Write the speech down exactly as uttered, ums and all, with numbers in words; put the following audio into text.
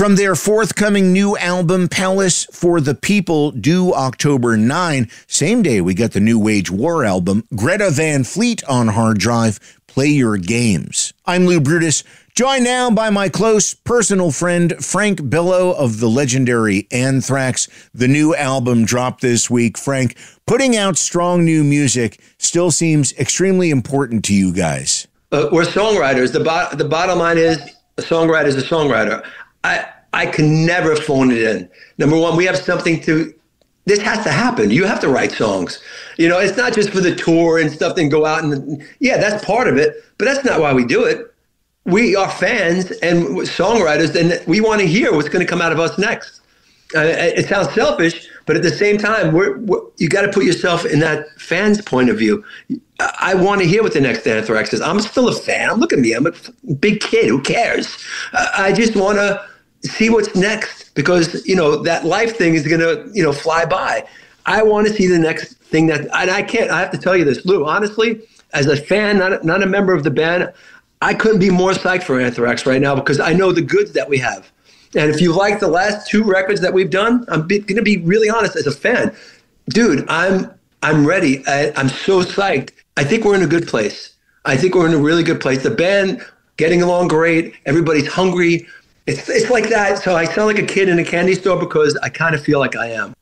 From their forthcoming new album, Palace for the People, due October ninth, same day we got the new Wage War album, Greta Van Fleet on hard drive, Play Your Games. I'm Lou Brutus, joined now by my close personal friend, Frank Billo of the legendary Anthrax. The new album dropped this week. Frank, putting out strong new music still seems extremely important to you guys. Uh, we're songwriters. The, bo- the bottom line is a songwriter is a songwriter. I, I can never phone it in. Number one, we have something to, this has to happen. You have to write songs. You know, it's not just for the tour and stuff and go out and, yeah, that's part of it, but that's not why we do it. We are fans and songwriters, and we want to hear what's going to come out of us next. Uh, it sounds selfish, but at the same time, we're, we're, you got to put yourself in that fan's point of view. I want to hear what the next Anthrax is. I'm still a fan. Look at me. I'm a big kid. Who cares? I just want to see what's next because, you know, that life thing is going to, you know, fly by. I want to see the next thing that, and I can't, I have to tell you this, Lou, honestly, as a fan, not a, not a member of the band, I couldn't be more psyched for Anthrax right now because I know the goods that we have. And if you like the last two records that we've done, I'm going to be really honest as a fan. Dude, I'm I'm ready. I, I'm so psyched. I think we're in a good place. I think we're in a really good place. The band getting along great. Everybody's hungry. It's it's like that. So I sound like a kid in a candy store because I kind of feel like I am.